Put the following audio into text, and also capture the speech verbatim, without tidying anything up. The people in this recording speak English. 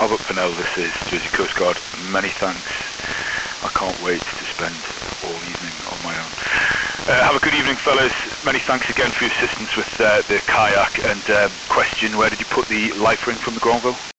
Albert Fennell, this is Jersey Coast Guard. Many thanks. I can't wait to spend all evening on my own. Uh, have a good evening, fellas. Many thanks again for your assistance with uh, the kayak and um, question, where did you put the life ring from the Granville?